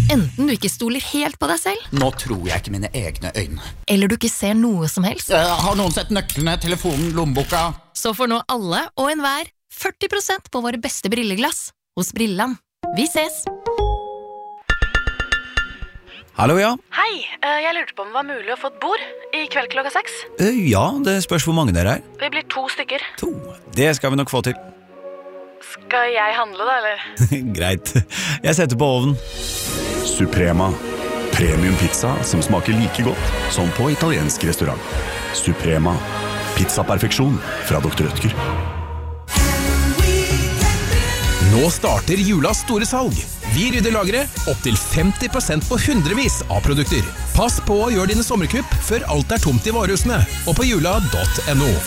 Enten du ikke stoler helt på deg selv, Nå tror jeg ikke mine egne øyne. eller du ikke ser noe som helst, Har noen sett nøklene, telefonen, lommeboka? så får nå alle og enhver 40% på våre beste brilleglass hos Brilland. Vi ses! Hallo, ja. Hei, jeg lurte på om det var mulig å få et bord i kveld klokka 6. Ja, det spørs hvor mange dere er. Vi blir 2 stykker. 2. Det skal vi nok få til. Skal jeg handle da, eller? Greit. Jeg setter på ovnen. Suprema. Premium pizza som smaker like godt som på italiensk restaurant. Suprema. Pizzaperfeksjon fra Dr. Rødtger. Nå starter julas store salg. Vi rydder lageret opp til 50% på hundrevis av produkter. Pass på å gjøre dine sommerkupp før alt er tomt i varehusene og på jula.no.